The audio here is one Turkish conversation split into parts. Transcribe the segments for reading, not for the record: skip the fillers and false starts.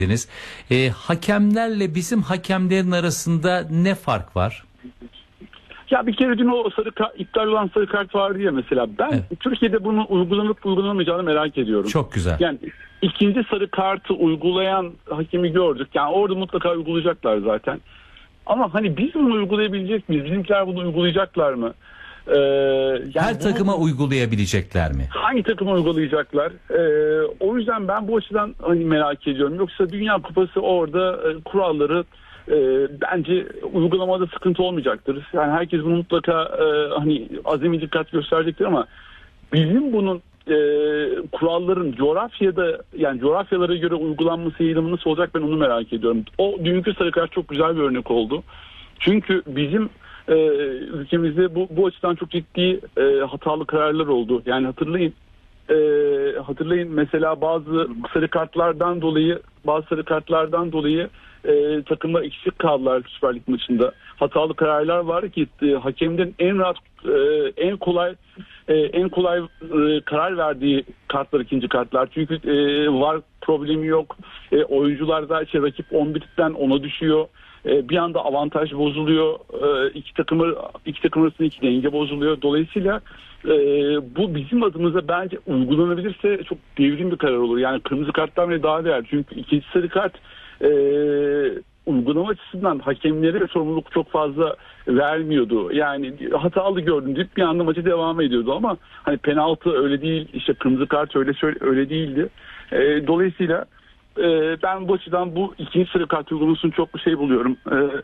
Hakemlerle bizim hakemlerin arasında ne fark var? Ya bir kere dün o iptal olan sarı kart vardı ya mesela. Ben Türkiye'de bunun uygulanıp uygulanamayacağını merak ediyorum. Çok güzel. Yani ikinci sarı kartı uygulayan hakemi gördük. Yani orada mutlaka uygulayacaklar zaten. Ama hani biz bunu uygulayabilecek miyiz? Bizimkiler bunu uygulayacaklar mı? Yani her takıma uygulayabilecekler mi? Hangi takıma uygulayacaklar? O yüzden ben bu açıdan hani merak ediyorum. Yoksa Dünya Kupası orada kuralları bence uygulamada sıkıntı olmayacaktır. Yani herkes bunu mutlaka hani azami dikkat gösterecektir ama bizim bunun kuralların coğrafyalara göre uygulanması, yayılımı nasıl olacak, ben onu merak ediyorum. O dünkü sarı kart çok güzel bir örnek oldu. Çünkü bizim ülkemizde bu açıdan çok ciddi hatalı kararlar oldu. Yani hatırlayın mesela bazı sarı kartlardan dolayı takımlar eksik kaldılar Süper Lig maçında. Hatalı kararlar var ki hakemlerin en kolay karar verdiği kartlar ikinci kartlar. Çünkü var problemi yok. Oyuncular da rakip 11'den 10'a düşüyor. Bir anda avantaj bozuluyor. İki takım arasındaki denge bozuluyor. Dolayısıyla bu bizim adımıza bence uygulanabilirse çok devrim bir karar olur. Yani kırmızı karttan bile daha değerli. Çünkü ikinci sarı kart uygulama açısından hakemlere sorumluluk çok fazla vermiyordu. Yani hatalı gördüm deyip bir anda maçı devam ediyordu ama hani penaltı öyle değil, işte kırmızı kart öyle değildi. Dolayısıyla ben bu açıdan bu ikinci sarı kart uygulamasını çok buluyorum.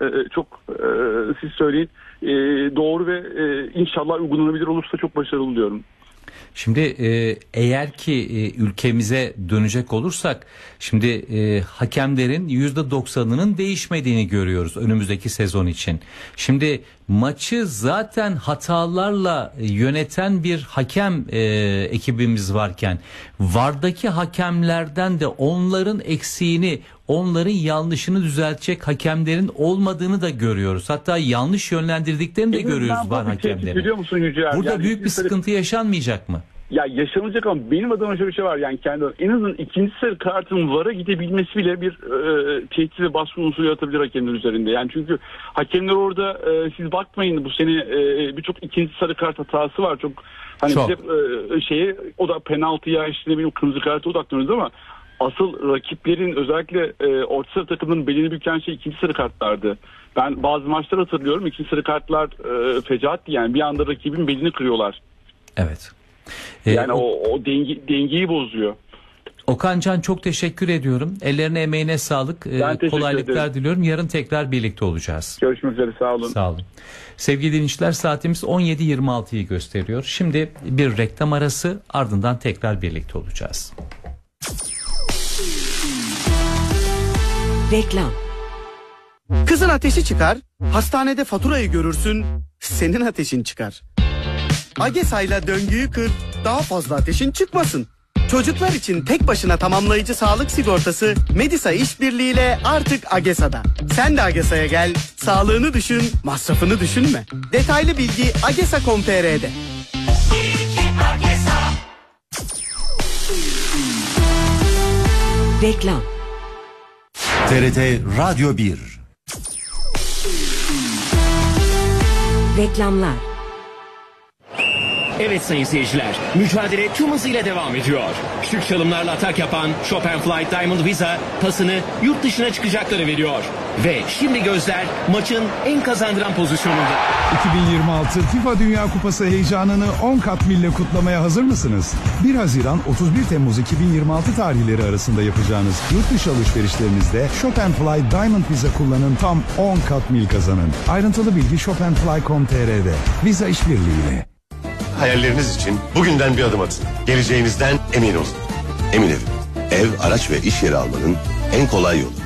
Siz söyleyin. Doğru ve inşallah uygulanabilir olursa çok başarılı buluyorum. Şimdi eğer ki ülkemize dönecek olursak şimdi hakemlerin %90'ının değişmediğini görüyoruz önümüzdeki sezon için. Şimdi maçı zaten hatalarla yöneten bir hakem ekibimiz varken VAR'daki hakemlerden de onların eksiğini, onların yanlışını düzeltecek hakemlerin olmadığını da görüyoruz. Hatta yanlış yönlendirdiklerini de görüyoruz VAR hakemleri. Biliyor musun Yüce? Burada yani büyük bir sıkıntı yaşanmayacak mı? Ya yaşanacak ama benim adıma şöyle bir şey var. Yani en azından ikinci sarı kartın VAR'a gidebilmesi bile bir tehdit ve baskı unsuru yaratabilir hakemler üzerinde. Yani çünkü hakemler orada siz bakmayın bu sene birçok ikinci sarı kart hatası var. Çok hani o da penaltıya işte ne bileyim kırmızı karta odaklanıyoruz ama asıl rakiplerin özellikle orta sıra takımının belini büken şey ikinci sarı kartlardı. Ben bazı maçlar hatırlıyorum. İkinci sarı kartlar fecaatti yani bir anda rakibin belini kırıyorlar. Evet. Yani o dengeyi bozuyor. Okan Can çok teşekkür ediyorum. Ellerine emeğine sağlık. Kolaylıklar diliyorum. Yarın tekrar birlikte olacağız. Görüşmek üzere, sağ olun. Sağ olun. Sevgili dinleyiciler, saatimiz 17.26'yı gösteriyor. Şimdi bir reklam arası, ardından tekrar birlikte olacağız. Reklam. Kızın ateşi çıkar, hastanede faturayı görürsün, senin ateşin çıkar. Agesa'yla döngüyü kır, daha fazla ateşin çıkmasın. Çocuklar için tek başına tamamlayıcı sağlık sigortası Medisa işbirliğiyle artık Agesa'da. Sen de Agesa'ya gel, sağlığını düşün, masrafını düşünme. Detaylı bilgi agesa.com.tr'de. Reklam. TRT Radyo 1. Reklamlar. Evet sayın seyirciler, mücadele tüm hızıyla devam ediyor. Şık çalımlarla atak yapan Chopin Flight Diamond Visa pasını yurt dışına çıkacakları veriyor. Ve şimdi gözler maçın en kazandıran pozisyonunda. 2026 FIFA Dünya Kupası heyecanını 10 kat mille kutlamaya hazır mısınız? 1 Haziran 31 Temmuz 2026 tarihleri arasında yapacağınız yurt dışı alışverişlerinizde Chopin Fly Diamond Visa kullanın, tam 10 kat mil kazanın. Ayrıntılı bilgi chopinfly.com.tr'de. Visa işbirliğiyle. Hayalleriniz için bugünden bir adım atın. Geleceğinizden emin olun. Emin Ev, araç ve iş yeri almanın en kolay yolu.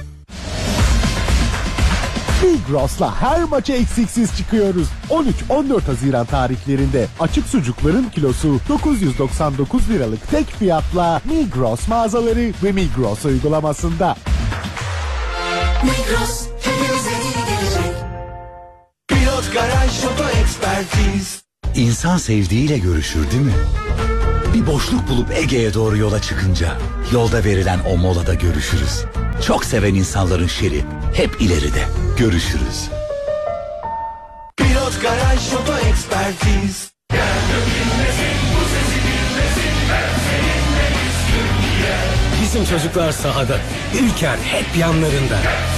Migros'la her maça eksiksiz çıkıyoruz. 13-14 Haziran tarihlerinde açık sucukların kilosu 999 liralık tek fiyatla Migros mağazaları ve Migros uygulamasında. Migros, hepimize iyi gelecek. Pilot Garaj Oto Ekspertiz. İnsan sevdiğiyle görüşür değil mi? Bir boşluk bulup Ege'ye doğru yola çıkınca yolda verilen o molada görüşürüz. Çok seven insanların şeri hep ileride. Görüşürüz. Pilot Garaj Oto Ekspertiz. Bizim çocuklar sahada, Ülker hep yanlarında.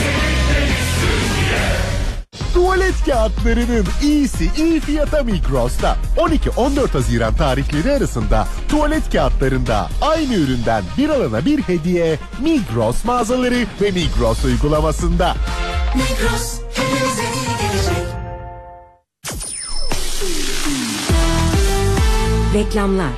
Tuvalet kağıtlarının iyisi iyi fiyata Migros'ta. 12-14 Haziran tarihleri arasında tuvalet kağıtlarında aynı üründen bir alana bir hediye Migros mağazaları ve Migros uygulamasında. Migros hepimize iyi gelecek. Reklamlar.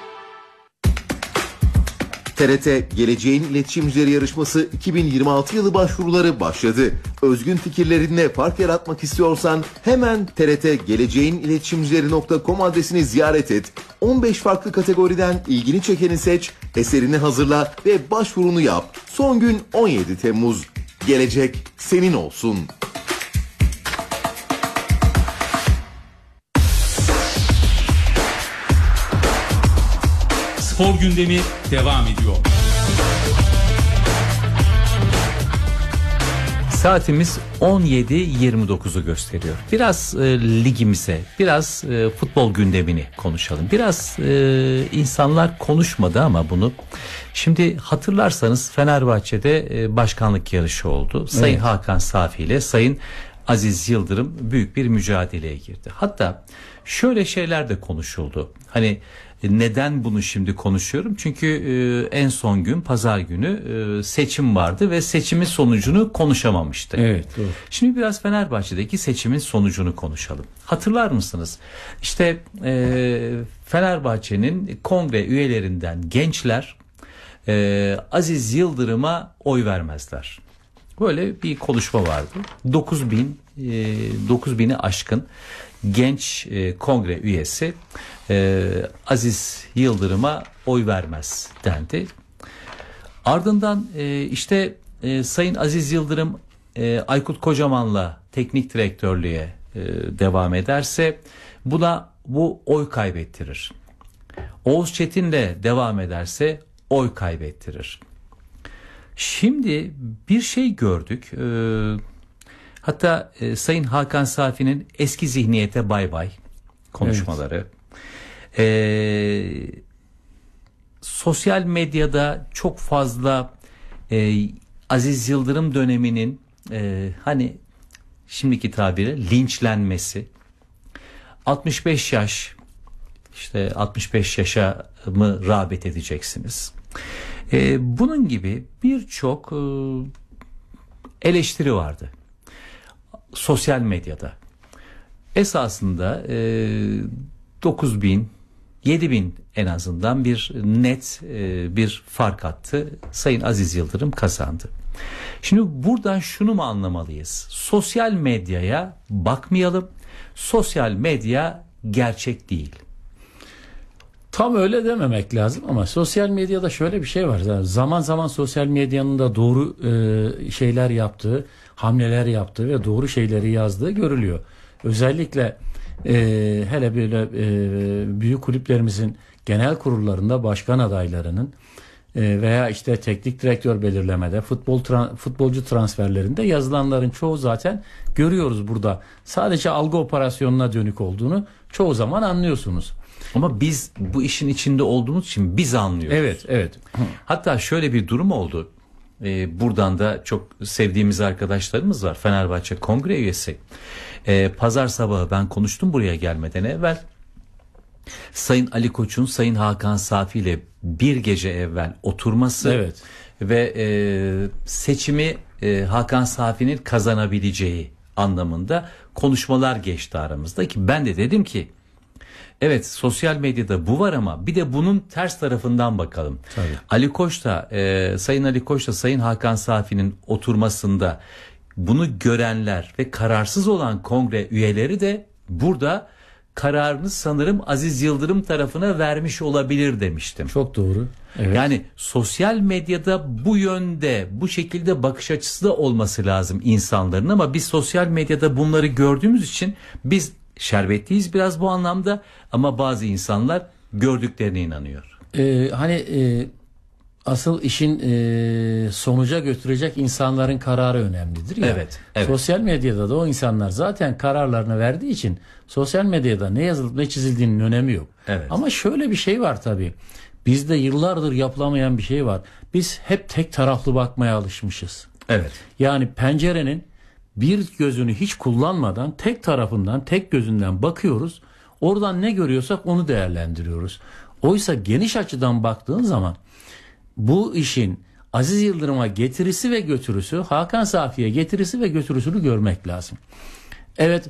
TRT Geleceğin İletişimcileri Yarışması 2026 yılı başvuruları başladı. Özgün fikirlerinle fark yaratmak istiyorsan hemen trtgeleceğiniletişimcileri.com adresini ziyaret et. 15 farklı kategoriden ilgini çekeni seç, eserini hazırla ve başvurunu yap. Son gün 17 Temmuz. Gelecek senin olsun. Spor gündemi devam ediyor. Saatimiz 17.29'u gösteriyor. Biraz ligimize, biraz futbol gündemini konuşalım. Biraz insanlar konuşmadı ama bunu. Şimdi hatırlarsanız Fenerbahçe'de başkanlık yarışı oldu. Sayın evet. Hakan Safi ile Sayın Aziz Yıldırım büyük bir mücadeleye girdi. Hatta şöyle şeyler de konuşuldu. Hani neden bunu şimdi konuşuyorum? Çünkü en son gün pazar günü seçim vardı ve seçimin sonucunu konuşamamıştı. Evet, doğru. Şimdi biraz Fenerbahçe'deki seçimin sonucunu konuşalım. Hatırlar mısınız? İşte Fenerbahçe'nin kongre üyelerinden gençler Aziz Yıldırım'a oy vermezler. Böyle bir konuşma vardı. 9.000'i aşkın genç kongre üyesi Aziz Yıldırım'a oy vermez dendi. Ardından işte Sayın Aziz Yıldırım Aykut Kocaman'la teknik direktörlüğe devam ederse bu oy kaybettirir. Oğuz Çetin'le devam ederse oy kaybettirir. Şimdi bir şey gördük. Hatta Sayın Hakan Safi'nin eski zihniyete bay bay konuşmaları. Evet. Sosyal medyada çok fazla Aziz Yıldırım döneminin hani şimdiki tabiriyle linçlenmesi. 65 yaş, işte 65 yaşa mı rağbet edeceksiniz? Bunun gibi birçok eleştiri vardı sosyal medyada. Esasında 9.000, 7.000 en azından bir net bir fark attı. Sayın Aziz Yıldırım kazandı. Şimdi buradan şunu mu anlamalıyız? Sosyal medyaya bakmayalım. Sosyal medya gerçek değil. Tam öyle dememek lazım ama sosyal medyada şöyle bir şey var. Zaman zaman sosyal medyanın da doğru şeyler yaptığı, hamleler yaptığı ve doğru şeyleri yazdığı görülüyor. Özellikle hele böyle büyük kulüplerimizin genel kurullarında başkan adaylarının veya işte teknik direktör belirlemede, futbolcu transferlerinde yazılanların çoğu zaten görüyoruz burada. Sadece algı operasyonuna dönük olduğunu çoğu zaman anlıyorsunuz. Ama biz bu işin içinde olduğumuz için biz anlıyoruz. Evet, evet. Hatta şöyle bir durum oldu. Buradan da çok sevdiğimiz arkadaşlarımız var. Fenerbahçe Kongre üyesi. Pazar sabahı ben konuştum buraya gelmeden evvel. Sayın Ali Koç'un Sayın Hakan Safi ile bir gece evvel oturması evet. Ve seçimi Hakan Safi'nin kazanabileceği anlamında konuşmalar geçti aramızda ki ben de dedim ki evet sosyal medyada bu var ama bir de bunun ters tarafından bakalım. Tabii. Ali Koç da Sayın Ali Koç da Sayın Hakan Safi'nin oturmasında bunu görenler ve kararsız olan kongre üyeleri de burada kararını sanırım Aziz Yıldırım tarafına vermiş olabilir demiştim. Çok doğru. Evet. Yani sosyal medyada bu yönde, bu şekilde bakış açısı da olması lazım insanların ama biz sosyal medyada bunları gördüğümüz için biz şerbetliyiz biraz bu anlamda ama bazı insanlar gördüklerine inanıyor. asıl işin sonuca götürecek insanların kararı önemlidir ya. Evet, evet. Sosyal medyada da o insanlar zaten kararlarını verdiği için sosyal medyada ne yazılıp ne çizildiğinin önemi yok. Evet. Ama şöyle bir şey var tabii. Bizde yıllardır yapılamayan bir şey var. Biz hep tek taraflı bakmaya alışmışız. Evet. Yani pencerenin bir gözünü hiç kullanmadan tek tarafından, tek gözünden bakıyoruz. Oradan ne görüyorsak onu değerlendiriyoruz. Oysa geniş açıdan baktığın zaman bu işin Aziz Yıldırım'a getirisi ve götürüsü, Hakan Safi'ye getirisi ve götürüsünü görmek lazım. Evet,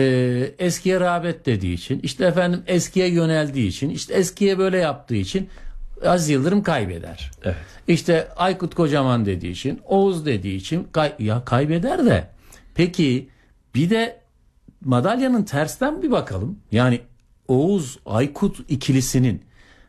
eskiye rağbet dediği için, işte efendim eskiye yöneldiği için, işte eskiye böyle yaptığı için Aziz Yıldırım kaybeder. Evet. İşte Aykut Kocaman dediği için, Oğuz dediği için kaybeder de. Peki bir de madalyanın tersten bir bakalım. Yani Oğuz Aykut ikilisinin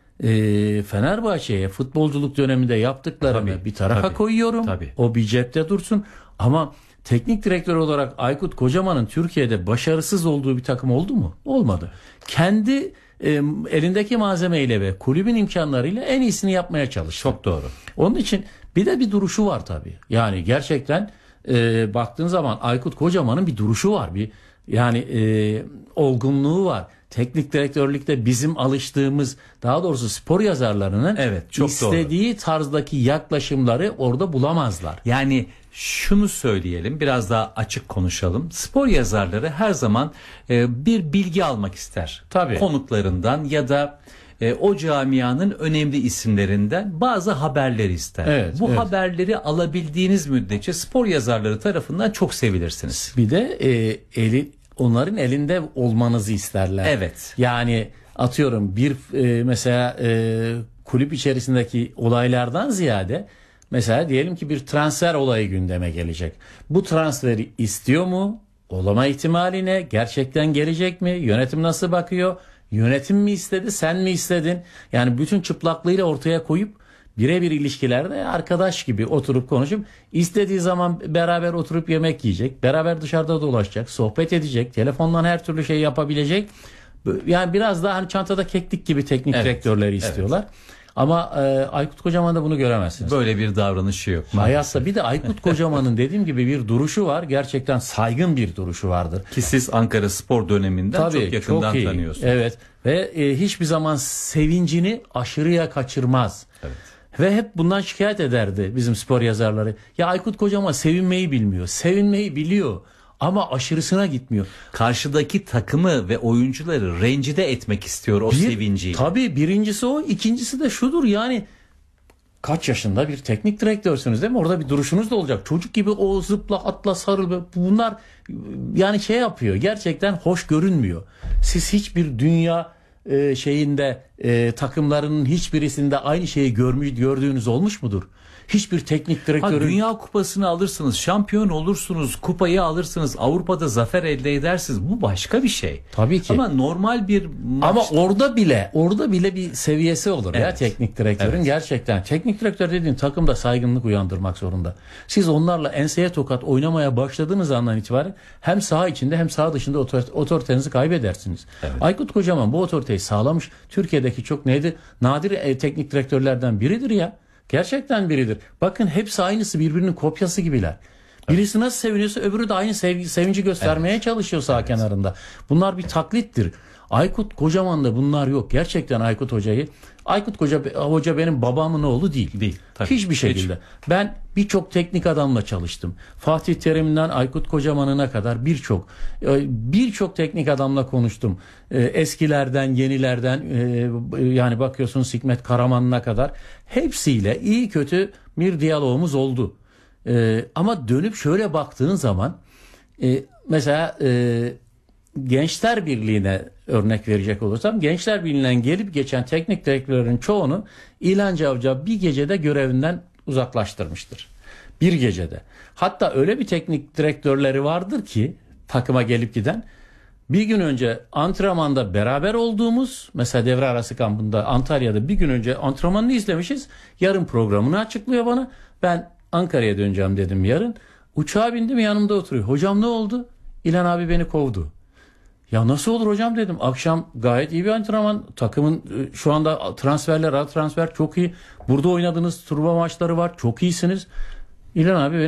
Fenerbahçe'ye futbolculuk döneminde yaptıklarını bir tarafa koyuyorum. Tabii. O bir cepte dursun. Ama teknik direktör olarak Aykut Kocaman'ın Türkiye'de başarısız olduğu bir takım oldu mu? Olmadı. Kendi elindeki malzemeyle ve kulübün imkanlarıyla en iyisini yapmaya çalıştı. Çok doğru. Onun için bir de bir duruşu var tabii. Yani gerçekten baktığın zaman Aykut Kocaman'ın bir duruşu var. Bir yani olgunluğu var. Teknik direktörlükte bizim alıştığımız, daha doğrusu spor yazarlarının çok istediği tarzdaki yaklaşımları orada bulamazlar. Yani şunu söyleyelim, biraz daha açık konuşalım. Spor yazarları her zaman bir bilgi almak ister. Tabii. Konuklarından ya da o camianın önemli isimlerinden bazı haberleri ister. Evet, Bu haberleri alabildiğiniz müddetçe spor yazarları tarafından çok sevilirsiniz. Bir de onların elinde olmanızı isterler. Evet. Yani atıyorum bir mesela kulüp içerisindeki olaylardan ziyade mesela diyelim ki bir transfer olayı gündeme gelecek. Bu transferi istiyor mu? Olama ihtimali ne? Gerçekten gelecek mi? Yönetim nasıl bakıyor? Yönetim mi istedi? Sen mi istedin? Yani bütün çıplaklığıyla ortaya koyup birebir ilişkilerde arkadaş gibi oturup konuşup istediği zaman beraber oturup yemek yiyecek. Beraber dışarıda dolaşacak. Sohbet edecek. Telefondan her türlü şey yapabilecek. Yani biraz daha hani çantada keklik gibi teknik direktörleri istiyorlar. Ama Aykut Kocaman'da bunu göremezsiniz. Böyle bir davranışı yok. Hayatta bir de Aykut Kocaman'ın dediğim gibi bir duruşu var. Gerçekten saygın bir duruşu vardır. Ki siz Ankara Spor döneminden çok yakından çok tanıyorsunuz. Evet ve hiçbir zaman sevincini aşırıya kaçırmaz. Evet. Ve hep bundan şikayet ederdi bizim spor yazarları. Ya Aykut Kocaman sevinmeyi bilmiyor. Sevinmeyi biliyor ama aşırısına gitmiyor. Karşıdaki takımı ve oyuncuları rencide etmek istiyor o sevinciyle. Tabii birincisi o. İkincisi de şudur, yani kaç yaşında bir teknik direktörsünüz değil mi? Orada bir duruşunuz da olacak. Çocuk gibi o zıpla atla sarıl. Bunlar yani şey yapıyor. Gerçekten hoş görünmüyor. Siz hiçbir dünya takımlarının hiçbirisinde aynı şeyi gördüğünüz olmuş mudur? Hiçbir teknik direktörün... Dünya kupasını alırsınız, şampiyon olursunuz, kupayı alırsınız, Avrupa'da zafer elde edersiniz. Bu başka bir şey. Tabii ki. Ama normal bir maç... Ama orada bile bir seviyesi olur ya teknik direktörün. Evet. Gerçekten teknik direktör dediğin takımda saygınlık uyandırmak zorunda. Siz onlarla enseye tokat oynamaya başladığınız andan itibaren hem saha içinde hem saha dışında otoritenizi kaybedersiniz. Evet. Aykut Kocaman bu otoriteyi sağlamış. Türkiye'deki çok nadir teknik direktörlerden biridir ya. Gerçekten biridir. Bakın hepsi aynısı, birbirinin kopyası gibiler. Birisi nasıl seviniyorsa öbürü de aynı sevinci göstermeye çalışıyor saha kenarında. Bunlar bir taklittir. Aykut Kocaman'da bunlar yok. Gerçekten Aykut Hoca benim babamın oğlu değil. Tabii. Hiçbir şekilde. Ben birçok teknik adamla çalıştım. Fatih Terim'den Aykut Kocaman'ına kadar birçok teknik adamla konuştum. Eskilerden, yenilerden yani bakıyorsunuz Hikmet Karaman'ına kadar hepsiyle iyi kötü bir diyalogumuz oldu. Ama dönüp şöyle baktığın zaman mesela Gençler Birliği'ne örnek verecek olursam, Gençler Birliği'nden gelip geçen teknik direktörlerin çoğunu İlhan Cavcav bir gecede görevinden uzaklaştırmıştır. Bir gecede. Hatta öyle bir teknik direktörleri vardır ki takıma gelip giden, bir gün önce antrenmanda beraber olduğumuz, mesela devre arası kampında Antalya'da bir gün önce antrenmanını izlemişiz. Yarın programını açıklıyor bana. Ben Ankara'ya döneceğim dedim yarın. Uçağa bindim, yanımda oturuyor. Hocam ne oldu? İlhan abi beni kovdu. Ya nasıl olur hocam dedim. Akşam gayet iyi bir antrenman. Takımın şu anda transferler, ara transfer çok iyi. Burada oynadığınız turnuva maçları var. Çok iyisiniz. İlhan abi